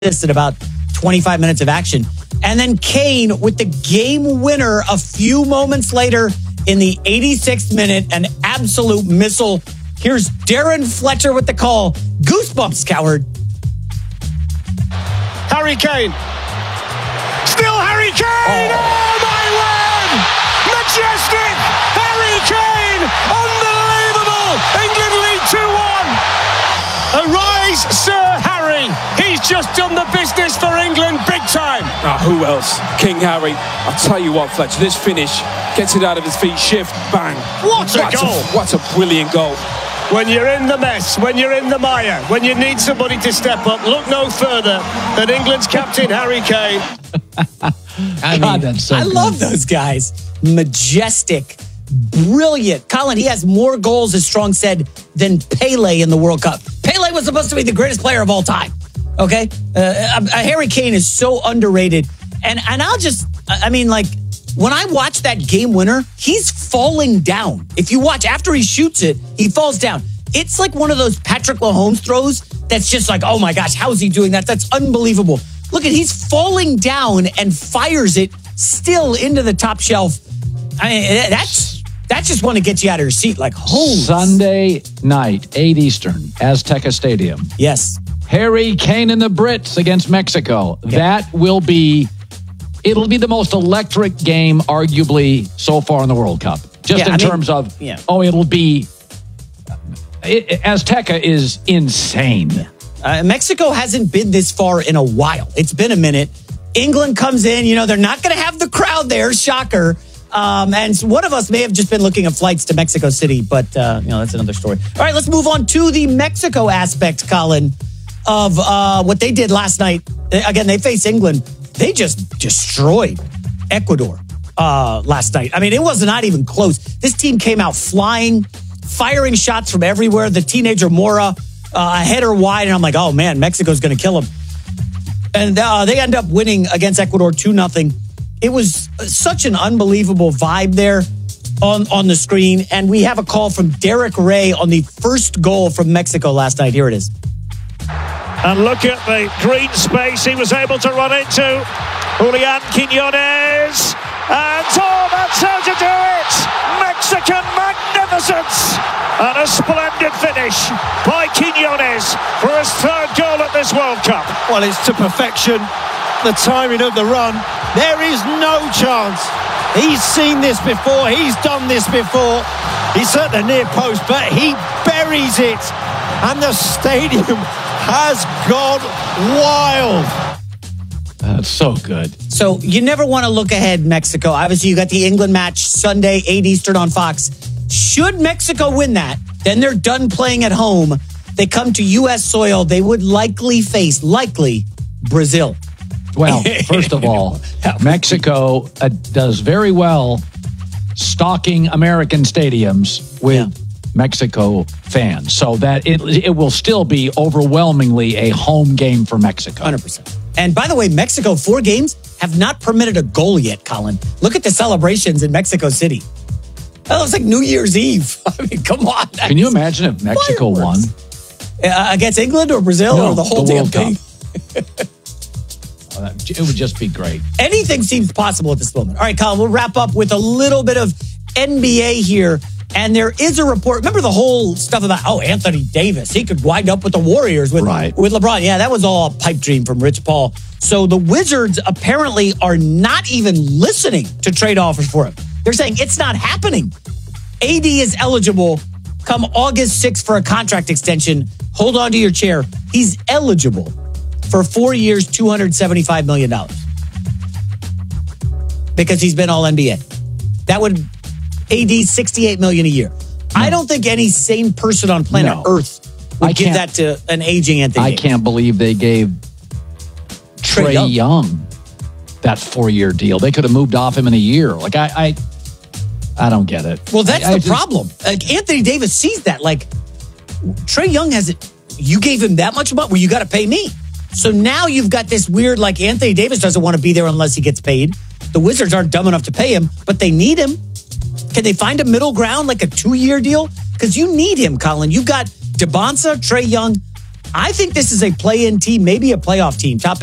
this in about 25 minutes of action. And then Kane with the game winner a few moments later in the 86th minute, an absolute missile. Here's Darren Fletcher with the call. Goosebumps, Coward. Harry Kane. Still Harry Kane! Oh my word! Majestic! Harry Kane! Unbelievable! England lead 2-1. Arise, Sir Harry. He's just done the business for England big time. Who else? King Harry. I'll tell you what, Fletcher, this finish gets it out of his feet, shift, bang. What a goal! What a brilliant goal. When you're in the mess, when you're in the mire, when you need somebody to step up, look no further than England's captain, Harry Kane. I love those guys. Majestic, brilliant. Colin, he has more goals, as Strong said, than Pele in the World Cup. Pele was supposed to be the greatest player of all time. Okay? Harry Kane is so underrated. And when I watch that game winner, he's falling down. If you watch, after he shoots it, he falls down. It's like one of those Patrick Mahomes throws that's just like, oh my gosh, how is he doing that? That's unbelievable. Look at, he's falling down and fires it still into the top shelf. I mean, that's just want to get you out of your seat. Like, holy. Sunday night, 8 Eastern, Azteca Stadium. Yes. Harry Kane and the Brits against Mexico. Yeah. It'll be the most electric game, arguably, so far in the World Cup. Azteca is insane. Mexico hasn't been this far in a while. It's been a minute. England comes in, they're not going to have the crowd there, shocker. And one of us may have just been looking at flights to Mexico City, but, that's another story. All right, let's move on to the Mexico aspect, Colin, of what they did last night. Again, they face England. They just destroyed Ecuador last night. I mean, it was not even close. This team came out flying, firing shots from everywhere. The teenager Mora, a header wide, and I'm like, oh man, Mexico's going to kill him. And they end up winning against Ecuador 2-0. It was such an unbelievable vibe there on the screen. And we have a call from Derek Ray on the first goal from Mexico last night. Here it is. And look at the green space he was able to run into. Julian Quiñones. And that's how to do it. Mexican magnificence. And a splendid finish by Quiñones for his third goal at this World Cup. Well, it's to perfection. The timing of the run. There is no chance. He's seen this before. He's done this before. He's at the near post, but he buries it. And the stadium has gone wild. That's so good. So you never want to look ahead, Mexico. Obviously, you got the England match Sunday, 8 Eastern on Fox. Should Mexico win that, then they're done playing at home. They come to U.S. soil. They would likely face Brazil. Well, first of all, Mexico does very well stocking American stadiums with Mexico fans, so that it will still be overwhelmingly a home game for Mexico. 100%. And by the way, Mexico, 4 games, have not permitted a goal yet, Colin. Look at the celebrations in Mexico City. That looks like New Year's Eve. I mean, come on. Can you imagine if Mexico won? Against England or Brazil or the whole damn thing? It would just be great. Anything seems possible at this moment. All right, Colin, we'll wrap up with a little bit of NBA here. And there is a report. Remember the whole stuff about, Anthony Davis. He could wind up with the Warriors with LeBron. Yeah, that was all a pipe dream from Rich Paul. So the Wizards apparently are not even listening to trade offers for him. They're saying it's not happening. AD is eligible come August 6th for a contract extension. Hold on to your chair. He's eligible for 4 years, $275 million. Because he's been all NBA. That would AD $68 million a year. No. I don't think any sane person on planet Earth would give that to an aging Anthony Davis. I can't believe they gave Trae Young that 4-year deal. They could have moved off him in a year. Like, I don't get it. Well, that's the problem. Like, Anthony Davis sees that. Like, Trae Young has it. You gave him that much money? Well, you got to pay me. So now you've got this weird, like, Anthony Davis doesn't want to be there unless he gets paid. The Wizards aren't dumb enough to pay him, but they need him. Can they find a middle ground, like a 2-year deal? Because you need him, Colin. You've got DeBonsa, Trae Young, I think this is a play-in team, maybe a playoff team. Top